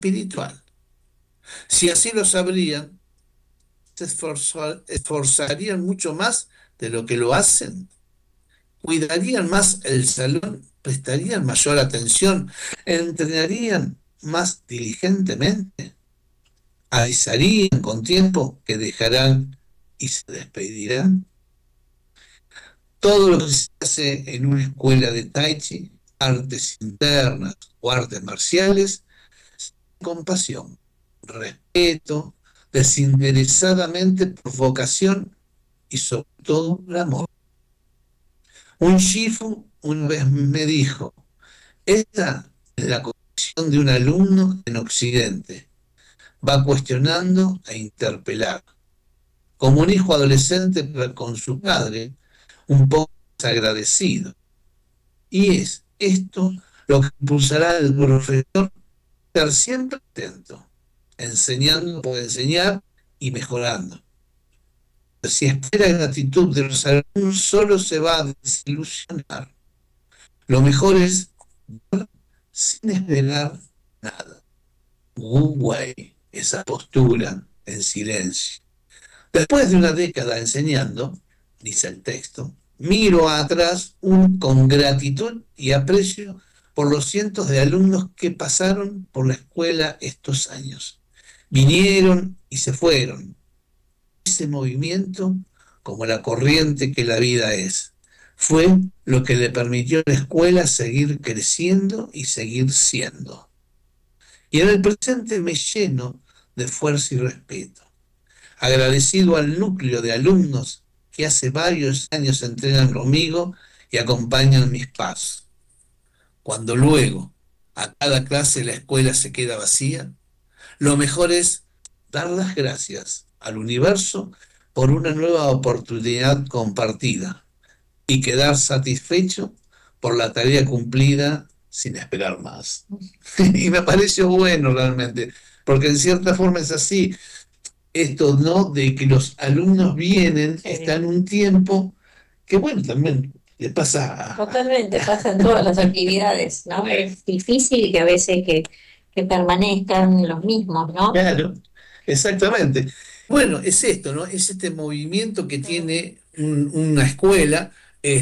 espiritual. Si así lo sabrían, se esforzarían mucho más de lo que lo hacen, cuidarían más el salón, prestarían mayor atención, entrenarían más diligentemente, avisarían con tiempo que dejarán y se despedirán. Todo lo que se hace en una escuela de Tai Chi, artes internas o artes marciales, con pasión, respeto, desinteresadamente por vocación y sobre todo el amor. Un Shifu una vez me dijo, esta es la condición de un alumno en Occidente. Va cuestionando e interpelar. Como un hijo adolescente con su padre, un poco desagradecido. Y es esto lo que impulsará al profesor a estar siempre atento, enseñando por enseñar y mejorando. Si espera gratitud de los alumnos, solo se va a desilusionar. Lo mejor es dar sin esperar nada. Wu Wei, esa postura en silencio. Después de una década enseñando, dice el texto, miro atrás con gratitud y aprecio por los cientos de alumnos que pasaron por la escuela estos años. Vinieron y se fueron. Ese movimiento, como la corriente que la vida es, fue lo que le permitió a la escuela seguir creciendo y seguir siendo. Y en el presente me lleno de fuerza y respeto, agradecido al núcleo de alumnos que hace varios años entrenan conmigo y acompañan mis pasos. Cuando luego a cada clase la escuela se queda vacía, lo mejor es dar las gracias al universo por una nueva oportunidad compartida y quedar satisfecho por la tarea cumplida sin esperar más. Y me pareció bueno realmente, porque en cierta forma es así, esto, ¿no? De que los alumnos vienen, Sí. están un tiempo, que bueno, también le pasa Totalmente, pasa en todas las actividades, ¿no? Es difícil que a veces que permanezcan los mismos, ¿no? claro, exactamente. Bueno, es esto, ¿no? Es este movimiento que tiene una escuela,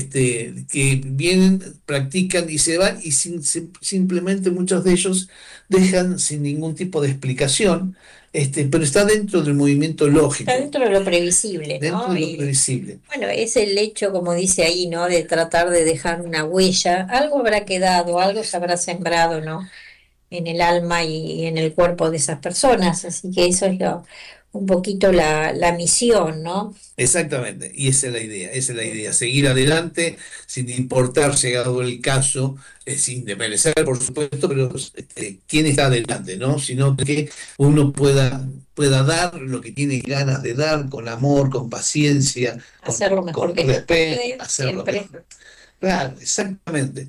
que vienen, practican y se van y simplemente muchos de ellos dejan sin ningún tipo de explicación, pero está dentro del movimiento Está lógico, dentro de lo previsible, dentro ¿no? de lo Y previsible. bueno, es el hecho, como dice ahí, ¿no? De tratar de dejar una huella. Algo habrá quedado, algo se habrá sembrado, ¿no? En el alma y en el cuerpo de esas personas. Así que eso es un poquito la misión, ¿no? Exactamente, y esa es la idea, esa es la idea, seguir adelante sin importar, llegado el caso, sin desmerecer, por supuesto, pero quién está adelante, ¿no? Sino que uno pueda dar lo que tiene ganas de dar, con amor, con paciencia, Hacer lo mejor con que se respeto, puede, hacerlo siempre. mejor. Claro, exactamente.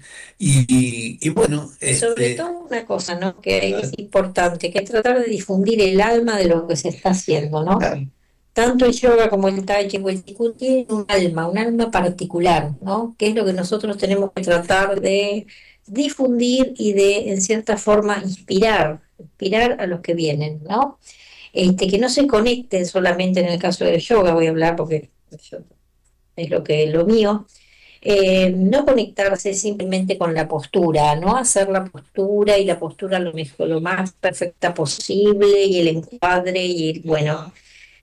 Y bueno, Y sobre todo una cosa, ¿no? Que es importante, que es tratar de difundir el alma de lo que se está haciendo, ¿no? claro, Tanto el yoga como el tai chi o el qigong tienen un alma particular, ¿no? Que es lo que nosotros tenemos que tratar de difundir y de, en cierta forma, inspirar a los que vienen, ¿no? Que no se conecten solamente en el caso del yoga, voy a hablar porque es lo mío, no conectarse simplemente con la postura, no hacer la postura y la postura lo mejor, lo más perfecta posible y el encuadre bueno,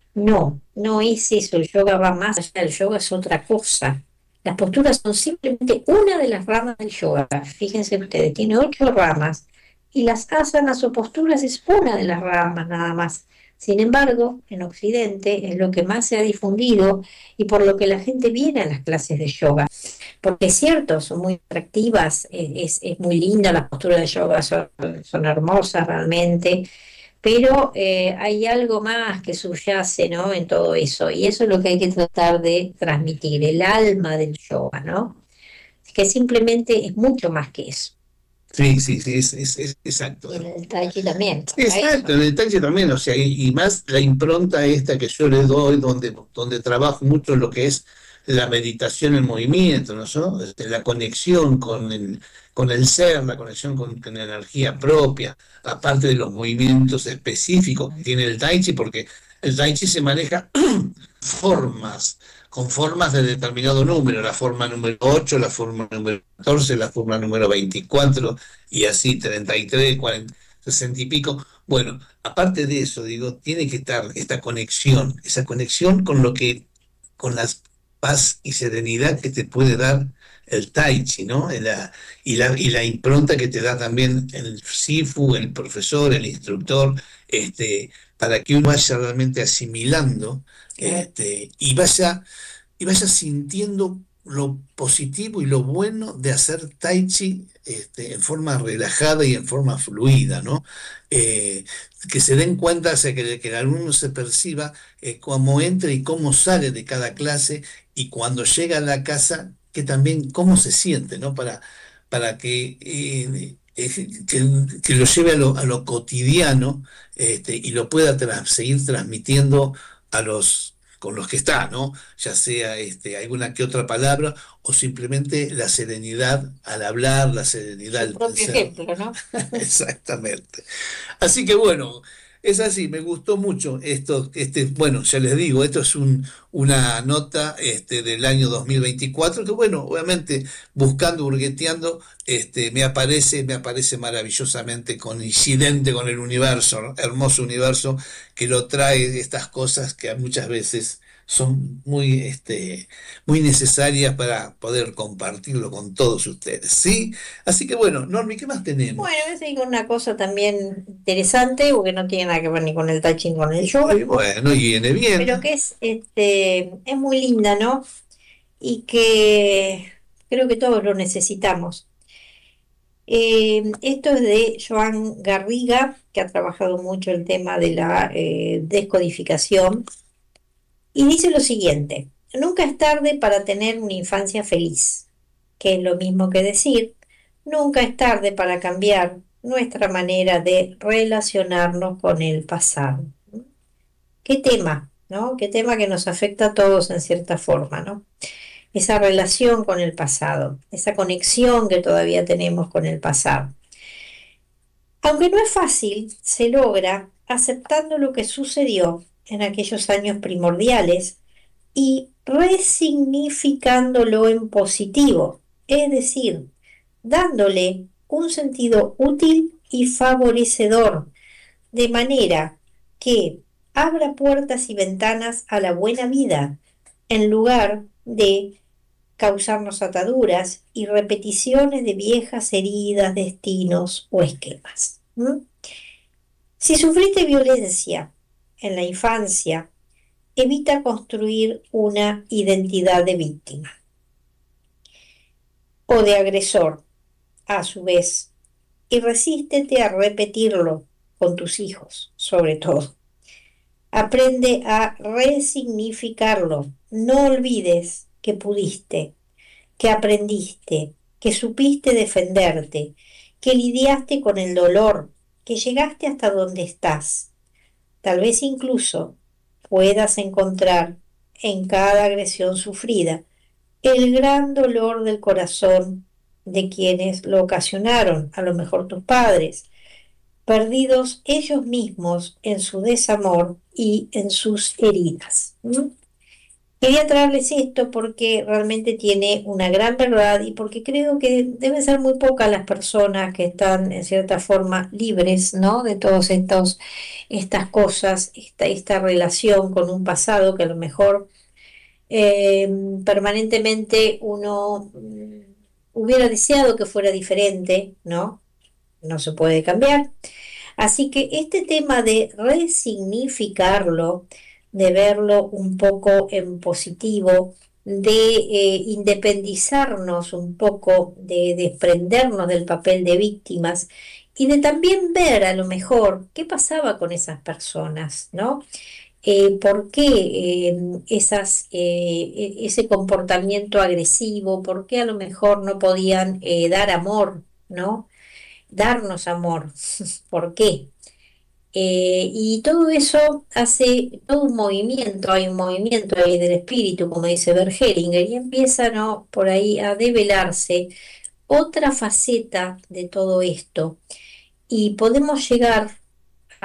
no es eso, el yoga va más allá, el yoga es otra cosa. Las posturas son simplemente una de las ramas del yoga. Fíjense ustedes, tiene 8 ramas y las asanas o posturas es una de las ramas nada más. Sin embargo, en Occidente es lo que más se ha difundido y por lo que la gente viene a las clases de yoga. Porque es cierto, son muy atractivas, es muy linda, las posturas de yoga son hermosas realmente, pero hay algo más que subyace, ¿no? En todo eso, y eso es lo que hay que tratar de transmitir, el alma del yoga, ¿no? Que simplemente es mucho más que eso. sí, sí, sí, es exacto. Y en el tai chi también, a Exacto, eso. en el taller también, o sea, y más la impronta esta que yo le doy, donde trabajo mucho lo que es la meditación en movimiento, ¿no? La conexión con el ser, la conexión con la energía propia, aparte de los movimientos específicos que tiene el Tai Chi, porque el Tai Chi se maneja formas, con formas de determinado número, la forma número 8, la forma número 14, la forma número 24, y así 33, 40, 60 y pico. Bueno, aparte de eso, digo, tiene que estar esta conexión, esa conexión con lo que, con la paz y serenidad que te puede dar el Tai Chi, ¿no? Y la impronta que te da también el Sifu, el profesor, el instructor, para que uno vaya realmente asimilando, Claro. y vaya sintiendo lo positivo y lo bueno de hacer tai chi, en forma relajada y en forma fluida, ¿no? Eh, que se den cuenta, o sea, que el alumno se perciba cómo entra y cómo sale de cada clase, y cuando llega a la casa, que también cómo se siente, ¿no? Para que lo lleve a lo cotidiano, y lo pueda seguir transmitiendo con los que está, ¿no? Ya sea alguna que otra palabra, o simplemente la serenidad al hablar, la serenidad Su al propio ser. ejemplo, ¿no? Exactamente. Así que bueno, es así, me gustó mucho esto, bueno, ya les digo, esto es una nota del año 2024, que bueno, obviamente buscando, hurgueteando, me aparece maravillosamente coincidente con el universo, ¿no? Hermoso universo que lo trae estas cosas que muchas veces son muy necesarias para poder compartirlo con todos ustedes, ¿sí? Así que bueno, Normi, ¿qué más Bueno, voy a tenemos? seguir con una cosa también interesante, porque no tiene nada que ver ni con el touching ni con el yoga, Muy bueno, y viene pero bien. que es muy linda, ¿no? Y que creo que todos lo necesitamos. Esto es de Joan Garriga, que ha trabajado mucho el tema de la descodificación, y dice lo siguiente: nunca es tarde para tener una infancia feliz, que es lo mismo que decir, nunca es tarde para cambiar nuestra manera de relacionarnos con el pasado. ¿Qué tema, no? Qué tema que nos afecta a todos en cierta forma, ¿no? Esa relación con el pasado, esa conexión que todavía tenemos con el pasado. Aunque no es fácil, se logra aceptando lo que sucedió en aquellos años primordiales y resignificándolo en positivo, es decir, dándole un sentido útil y favorecedor, de manera que abra puertas y ventanas a la buena vida, en lugar de causarnos ataduras y repeticiones de viejas heridas, destinos o esquemas. ¿M? Si sufriste violencia en la infancia, evita construir una identidad de víctima o de agresor, a su vez, y resístete a repetirlo con tus hijos, sobre todo. Aprende a resignificarlo. No olvides que pudiste, que aprendiste, que supiste defenderte, que lidiaste con el dolor, que llegaste hasta donde estás. Tal vez incluso puedas encontrar en cada agresión sufrida el gran dolor del corazón de quienes lo ocasionaron, a lo mejor tus padres, perdidos ellos mismos en su desamor y en sus heridas. ¿Mm? Quería traerles esto porque realmente tiene una gran verdad y porque creo que deben ser muy pocas las personas que están en cierta forma libres, ¿no? De todas estas cosas, esta relación con un pasado que a lo mejor eh, permanentemente uno hubiera deseado que fuera diferente, ¿no? No se puede cambiar. Así que este tema de resignificarlo, de verlo un poco en positivo, de independizarnos un poco, de desprendernos del papel de víctimas y de también ver a lo mejor qué pasaba con esas personas, ¿no? ¿Por qué ese comportamiento agresivo? ¿Por qué a lo mejor no podían dar amor, ¿no? Darnos amor. ¿Por qué? Y todo eso hace todo un movimiento, hay un movimiento ahí del espíritu, como dice Bert Hellinger, y empieza, ¿no? Por ahí a develarse otra faceta de todo esto y podemos llegar